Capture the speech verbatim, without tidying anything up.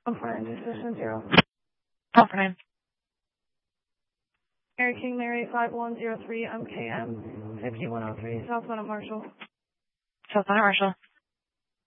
I'm fine. Decision zero. Call for name. Mary King Mary five one zero three M K M fifty one oh three South Planet Marshall. South Planet Marshall.